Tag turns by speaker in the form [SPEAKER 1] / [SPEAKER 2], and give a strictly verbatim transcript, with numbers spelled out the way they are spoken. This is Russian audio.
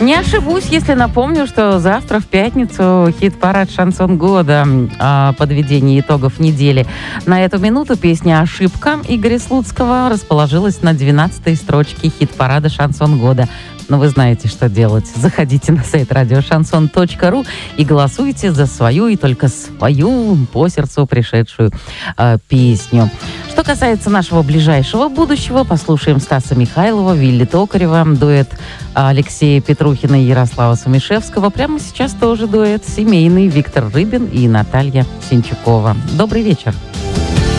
[SPEAKER 1] Не ошибусь, если напомню, что завтра в пятницу хит-парад «Шансон года», о подведении итогов недели. На эту минуту песня «Ошибка» Игоря Слуцкого расположилась на двенадцатой строчке хит-парада «Шансон года». Но вы знаете, что делать. Заходите на сайт радио шансон точка ру и голосуйте за свою и только свою по сердцу пришедшую э, песню. Что касается нашего ближайшего будущего, послушаем Стаса Михайлова, Вилли Токарева, дуэт Алексея Петрухина и Ярослава Сумишевского. Прямо сейчас тоже дуэт семейный Виктор Рыбин и Наталья Синчукова. Добрый вечер.